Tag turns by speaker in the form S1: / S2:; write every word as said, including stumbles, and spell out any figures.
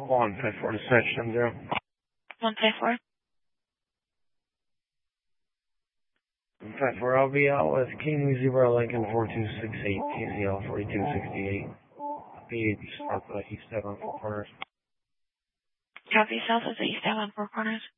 S1: One five four to search ten zero.
S2: One five four.
S1: One five four. I'll be out with King Zebra Lincoln four two six eight T Z L forty two sixty eight. P H South East seven Four Corners.
S2: Copy South of the East Island Four Corners.